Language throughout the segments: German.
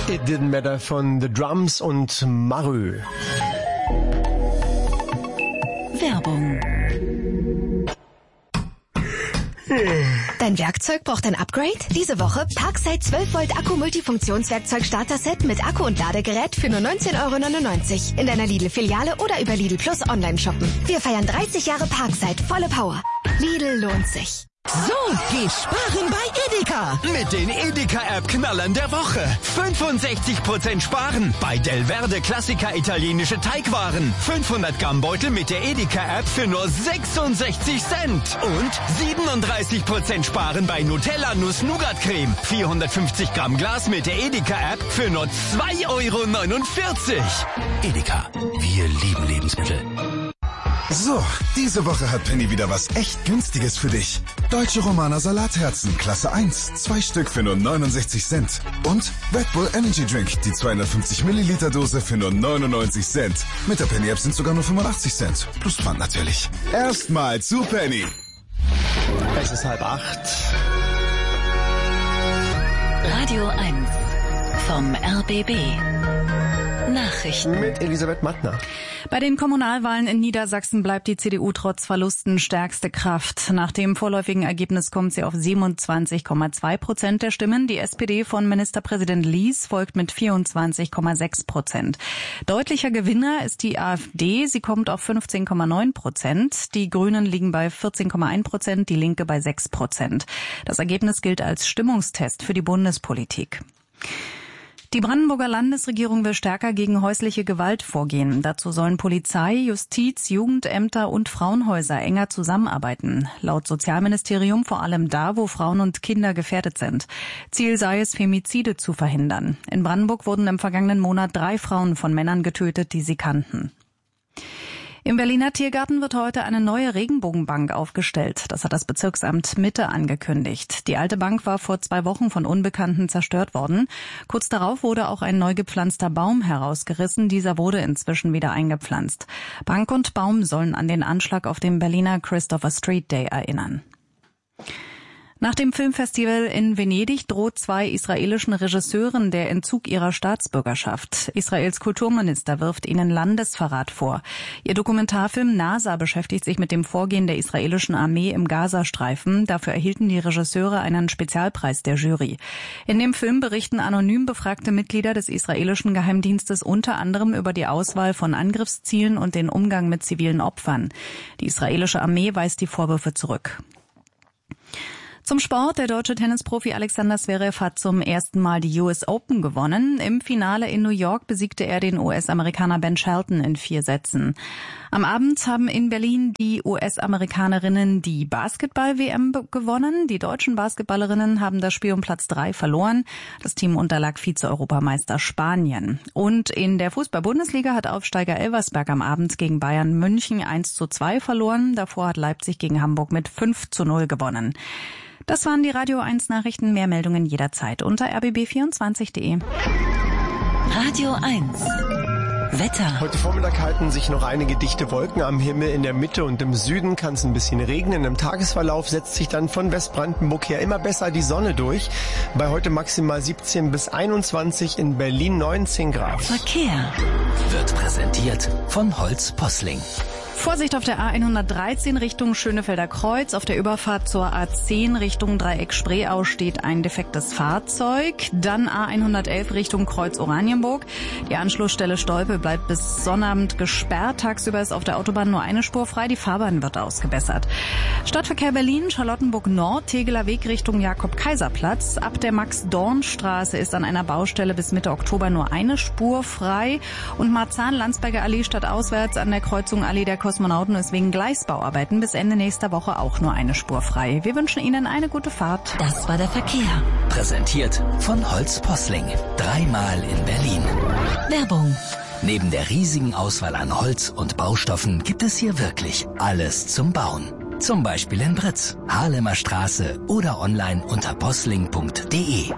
It Didn't Matter von The Drums und Marö. Werbung. Dein Werkzeug braucht ein Upgrade? Diese Woche Parkside 12 Volt Akku Multifunktionswerkzeug Starter-Set mit Akku und Ladegerät für nur 19,99 € in deiner Lidl-Filiale oder über Lidl Plus online shoppen. Wir feiern 30 Jahre Parkside, volle Power. Lidl lohnt sich. So, geh sparen bei Edeka. Mit den Edeka-App-Knallern der Woche. 65% sparen bei Del Verde Klassiker italienische Teigwaren. 500 Gramm Beutel mit der Edeka-App für nur 66 Cent. Und 37% sparen bei Nutella Nuss-Nougat-Creme. 450 Gramm Glas mit der Edeka-App für nur 2,49 €. Edeka, wir lieben Lebensmittel. So, diese Woche hat Penny wieder was echt Günstiges für dich. Deutsche Romaner Salatherzen, Klasse 1, 2 Stück für nur 69 Cent. Und Red Bull Energy Drink, die 250 Milliliter Dose für nur 99 Cent. Mit der Penny App sind sogar nur 85 Cent. Plus Pfand natürlich. Erstmal zu Penny. Es ist 7:30. Radio 1 vom RBB. Nachrichten Mit Elisabeth Mattner. Bei den Kommunalwahlen in Niedersachsen bleibt die CDU trotz Verlusten stärkste Kraft. Nach dem vorläufigen Ergebnis kommt sie auf 27,2% der Stimmen. Die SPD von Ministerpräsident Lies folgt mit 24,6%. Deutlicher Gewinner ist die AfD. Sie kommt auf 15,9%. Die Grünen liegen bei 14,1%, die Linke bei 6%. Das Ergebnis gilt als Stimmungstest für die Bundespolitik. Die Brandenburger Landesregierung will stärker gegen häusliche Gewalt vorgehen. Dazu sollen Polizei, Justiz, Jugendämter und Frauenhäuser enger zusammenarbeiten. Laut Sozialministerium vor allem da, wo Frauen und Kinder gefährdet sind. Ziel sei es, Femizide zu verhindern. In Brandenburg wurden im vergangenen Monat 3 Frauen von Männern getötet, die sie kannten. Im Berliner Tiergarten wird heute eine neue Regenbogenbank aufgestellt. Das hat das Bezirksamt Mitte angekündigt. Die alte Bank war vor 2 Wochen von Unbekannten zerstört worden. Kurz darauf wurde auch ein neu gepflanzter Baum herausgerissen. Dieser wurde inzwischen wieder eingepflanzt. Bank und Baum sollen an den Anschlag auf dem Berliner Christopher Street Day erinnern. Nach dem Filmfestival in Venedig droht 2 israelischen Regisseuren der Entzug ihrer Staatsbürgerschaft. Israels Kulturminister wirft ihnen Landesverrat vor. Ihr Dokumentarfilm NASA beschäftigt sich mit dem Vorgehen der israelischen Armee im Gazastreifen. Dafür erhielten die Regisseure einen Spezialpreis der Jury. In dem Film berichten anonym befragte Mitglieder des israelischen Geheimdienstes unter anderem über die Auswahl von Angriffszielen und den Umgang mit zivilen Opfern. Die israelische Armee weist die Vorwürfe zurück. Zum Sport. Der deutsche Tennisprofi Alexander Zverev hat zum ersten Mal die US Open gewonnen. Im Finale in New York besiegte er den US-Amerikaner Ben Shelton in 4 Sätzen. Am Abend haben in Berlin die US-Amerikanerinnen die Basketball-WM gewonnen. Die deutschen Basketballerinnen haben das Spiel um Platz 3 verloren. Das Team unterlag Vize-Europameister Spanien. Und in der Fußball-Bundesliga hat Aufsteiger Elversberg am Abend gegen Bayern München 1:2 verloren. Davor hat Leipzig gegen Hamburg mit 5:0 gewonnen. Das waren die Radio 1 Nachrichten. Mehr Meldungen jederzeit unter rbb24.de. Radio 1 Wetter. Heute Vormittag halten sich noch einige dichte Wolken am Himmel. In der Mitte und im Süden kann es ein bisschen regnen. Im Tagesverlauf setzt sich dann von Westbrandenburg her immer besser die Sonne durch. Bei heute maximal 17 bis 21, in Berlin 19 Grad. Verkehr Wird präsentiert von Holz Posling. Vorsicht auf der A113 Richtung Schönefelder Kreuz. Auf der Überfahrt zur A10 Richtung Dreieck Spreeau steht ein defektes Fahrzeug. Dann A111 Richtung Kreuz Oranienburg. Die Anschlussstelle Stolpe bleibt bis Sonnabend gesperrt. Tagsüber ist auf der Autobahn nur eine Spur frei. Die Fahrbahn wird ausgebessert. Stadtverkehr Berlin, Charlottenburg Nord, Tegeler Weg Richtung Jakob-Kaiser-Platz. Ab der Max-Dorn-Straße ist an einer Baustelle bis Mitte Oktober nur eine Spur frei. Und Marzahn-Landsberger Allee stadtauswärts an der Kreuzung Allee der Kosmonauten ist wegen Gleisbauarbeiten bis Ende nächster Woche auch nur eine Spur frei. Wir wünschen Ihnen eine gute Fahrt. Das war der Verkehr. Präsentiert von Holz Posling. 3-mal in Berlin. Werbung. Neben der riesigen Auswahl an Holz und Baustoffen gibt es hier wirklich alles zum Bauen. Zum Beispiel in Britz, Haarlemer Straße oder online unter posling.de.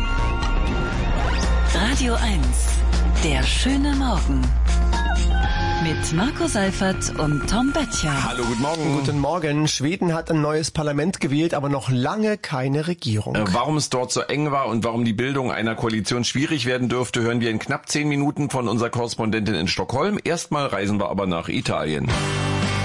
Radio 1 Der schöne Morgen. Mit Marco Seifert und Tom Böttcher. Hallo, guten Morgen. Guten Morgen. Schweden hat ein neues Parlament gewählt, aber noch lange keine Regierung. Warum es dort so eng war und warum die Bildung einer Koalition schwierig werden dürfte, hören wir in knapp 10 Minuten von unserer Korrespondentin in Stockholm. Erstmal reisen wir aber nach Italien.